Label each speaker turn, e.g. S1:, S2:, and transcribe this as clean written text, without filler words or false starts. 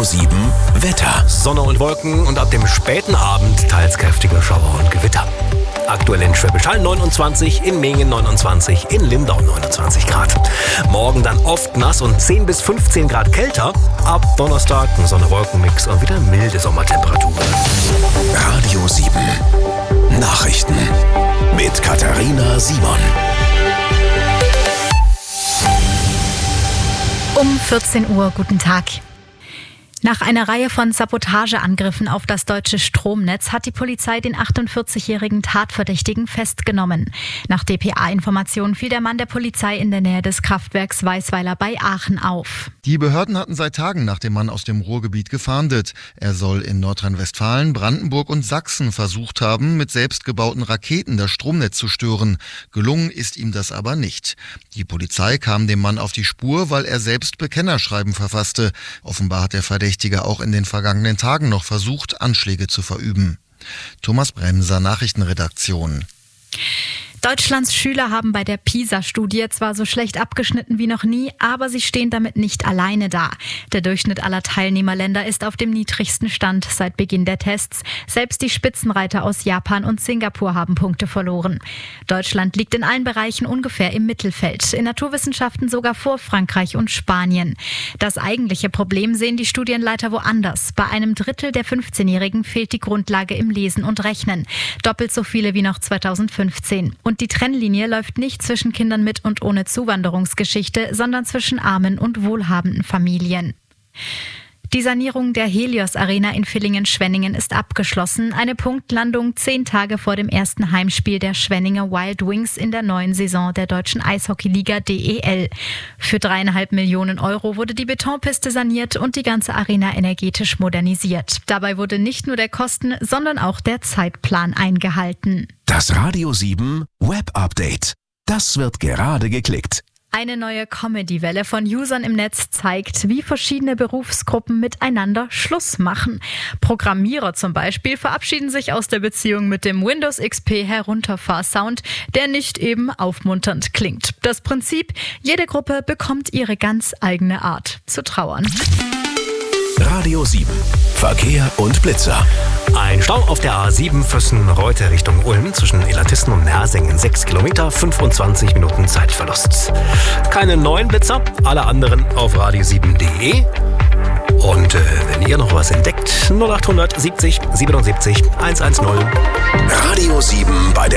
S1: Radio 7 Wetter.
S2: Sonne und Wolken und ab dem späten Abend teils kräftige Schauer und Gewitter. Aktuell in Schwäbisch Hall 29, in Mingen 29, in Lindau 29 Grad. Morgen dann oft nass und 10 bis 15 Grad kälter. Ab Donnerstag ein Sonne-Wolken-Mix und wieder milde Sommertemperaturen.
S1: Radio 7 Nachrichten mit Katharina Simon.
S3: Um 14 Uhr, guten Tag. Nach einer Reihe von Sabotageangriffen auf das deutsche Stromnetz hat die Polizei den 48-jährigen Tatverdächtigen festgenommen. Nach dpa-Informationen fiel der Mann der Polizei in der Nähe des Kraftwerks Weisweiler bei Aachen auf.
S4: Die Behörden hatten seit Tagen nach dem Mann aus dem Ruhrgebiet gefahndet. Er soll in Nordrhein-Westfalen, Brandenburg und Sachsen versucht haben, mit selbstgebauten Raketen das Stromnetz zu stören. Gelungen ist ihm das aber nicht. Die Polizei kam dem Mann auf die Spur, weil er selbst Bekennerschreiben verfasste. Offenbar hat der Verdächtige auch in den vergangenen Tagen noch versucht, Anschläge zu verüben. Thomas Bremser, Nachrichtenredaktion.
S3: Deutschlands Schüler haben bei der PISA-Studie zwar so schlecht abgeschnitten wie noch nie, aber sie stehen damit nicht alleine da. Der Durchschnitt aller Teilnehmerländer ist auf dem niedrigsten Stand seit Beginn der Tests. Selbst die Spitzenreiter aus Japan und Singapur haben Punkte verloren. Deutschland liegt in allen Bereichen ungefähr im Mittelfeld, in Naturwissenschaften sogar vor Frankreich und Spanien. Das eigentliche Problem sehen die Studienleiter woanders. Bei einem Drittel der 15-Jährigen fehlt die Grundlage im Lesen und Rechnen. Doppelt so viele wie noch 2015. Und die Trennlinie läuft nicht zwischen Kindern mit und ohne Zuwanderungsgeschichte, sondern zwischen armen und wohlhabenden Familien. Die Sanierung der Helios Arena in Villingen-Schwenningen ist abgeschlossen. Eine Punktlandung 10 Tage vor dem ersten Heimspiel der Schwenninger Wild Wings in der neuen Saison der deutschen Eishockeyliga DEL. Für 3,5 Millionen Euro wurde die Betonpiste saniert und die ganze Arena energetisch modernisiert. Dabei wurde nicht nur der Kosten-, sondern auch der Zeitplan eingehalten.
S1: Das Radio 7 Web Update. Das wird gerade geklickt.
S3: Eine neue Comedy-Welle von Usern im Netz zeigt, wie verschiedene Berufsgruppen miteinander Schluss machen. Programmierer zum Beispiel verabschieden sich aus der Beziehung mit dem Windows XP Herunterfahr-Sound, der nicht eben aufmunternd klingt. Das Prinzip: jede Gruppe bekommt ihre ganz eigene Art zu trauern.
S1: Radio 7 Verkehr und Blitzer.
S2: Ein Stau auf der A7 Füssen-Reute Richtung Ulm zwischen Illertissen und Nersingen. 6 Kilometer, 25 Minuten Zeitverlust. Keine neuen Blitzer, alle anderen auf radio7.de. Und wenn ihr noch was entdeckt, 0800 70 77 110.
S1: Radio 7 bei der